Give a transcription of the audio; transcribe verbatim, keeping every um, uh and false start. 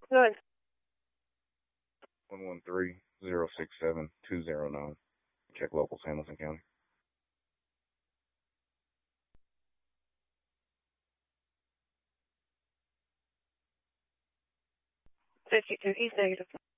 Good. one one three, zero six seven, two zero nine. Check locals, Hamilton County. fifty-two, he's negative.